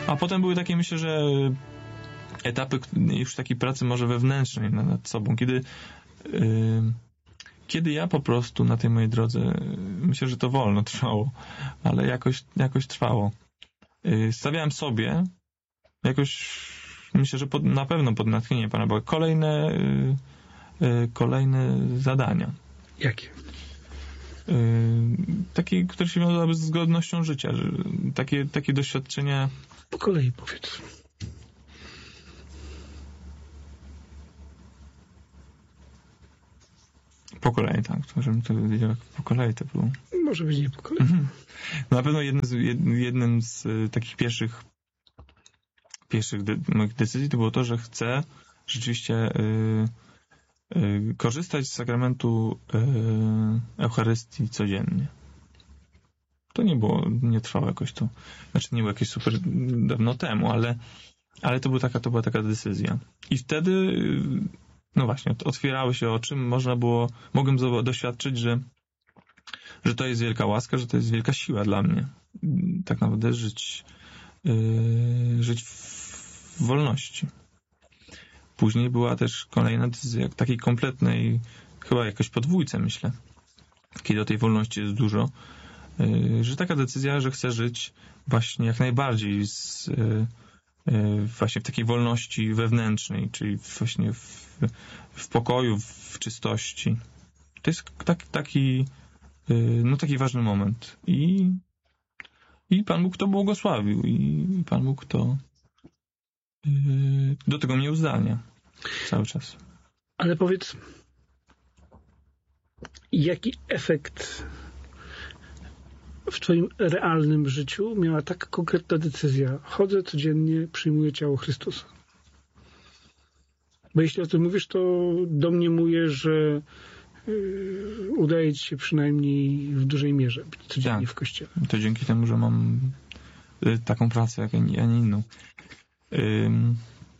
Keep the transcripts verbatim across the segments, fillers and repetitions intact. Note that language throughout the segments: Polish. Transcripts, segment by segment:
A potem były takie, myślę, że etapy już takiej pracy może wewnętrznej nad sobą, kiedy yy, kiedy ja po prostu na tej mojej drodze, myślę, że to wolno trwało, ale jakoś, jakoś trwało. Yy, stawiałem sobie jakoś, myślę, że pod, na pewno pod natchnieniem Pana Boga kolejne, yy, yy, kolejne zadania. Jakie? Yy, takie, które się wiązały z godnością życia. Że, takie, takie doświadczenia. Po kolei powiedz. Po kolei, tak. To żebym to wiedział, jak po kolei to było. Może być nie po kolei. Mhm. Na pewno jednym z, jednym z takich pierwszych pierwszych de, moich decyzji to było to, że chcę rzeczywiście yy, yy, korzystać z sakramentu yy, Eucharystii codziennie. To nie było, nie trwało jakoś to, znaczy nie było jakieś super dawno temu, ale, ale to, był taka, to była taka decyzja. I wtedy, yy, no właśnie, otwierały się oczy, można było, mogłem doświadczyć, że, że to jest wielka łaska, że to jest wielka siła dla mnie. Tak naprawdę żyć, yy, żyć w wolności. Później była też kolejna decyzja, takiej kompletnej, chyba jakoś podwójce, myślę, kiedy o tej wolności jest dużo, yy, że taka decyzja, że chcę żyć właśnie jak najbardziej z, yy, yy, właśnie w takiej wolności wewnętrznej, czyli właśnie w, w pokoju, w czystości. To jest tak, taki, yy, no taki ważny moment. I, i Pan Bóg to błogosławił. I, i Pan Bóg to yy, do tego mnie uzdalnia cały czas. Ale powiedz, jaki efekt w twoim realnym życiu miała tak konkretna decyzja? Chodzę codziennie, przyjmuję ciało Chrystusa. Bo jeśli o tym mówisz, to domniemuję, że yy, udaje ci się przynajmniej w dużej mierze być codziennie tak, w kościele. To dzięki temu, że mam y, taką pracę, jak a nie inną. Ym,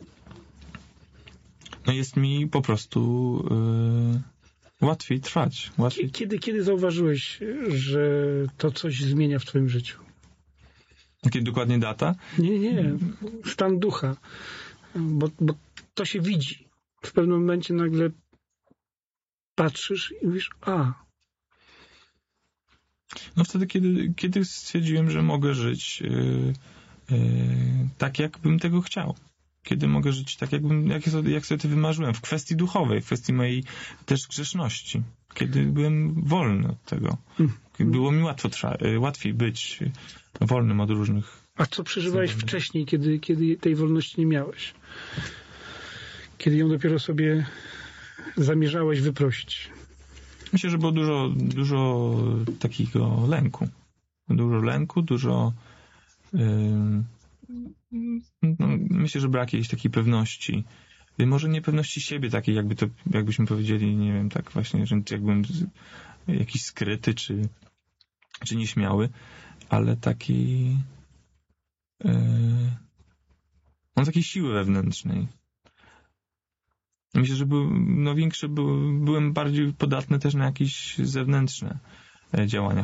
no jest mi po prostu y, łatwiej trwać. Łatwiej... Kiedy, kiedy zauważyłeś, że to coś zmienia w twoim życiu? Kiedy dokładnie data? Nie, nie. Stan ducha. Bo, bo to się widzi. W pewnym momencie nagle patrzysz i mówisz, a. No wtedy, kiedy, kiedy stwierdziłem, że mogę żyć yy, yy, tak, jakbym tego chciał. Kiedy mogę żyć tak, jakbym, jak, jak sobie to wymarzyłem. W kwestii duchowej, w kwestii mojej też grzeszności. Kiedy byłem wolny od tego. Kiedy było mi łatwo trwa- łatwiej być wolnym od różnych... A co przeżywałeś zabawy wcześniej, kiedy, kiedy tej wolności nie miałeś? Kiedy ją dopiero sobie zamierzałeś wyprosić? Myślę, że było dużo, dużo takiego lęku. Dużo lęku, dużo... Yy, no, myślę, że brak jakiejś takiej pewności. Może nie pewności siebie takiej, jakby to, jakbyśmy powiedzieli, nie wiem, tak właśnie, że jakbym jakiś skryty, czy, czy nieśmiały, ale taki... Yy, mam takiej siły wewnętrznej. Myślę, że był, no większy, był, byłem bardziej podatny też na jakieś zewnętrzne działania.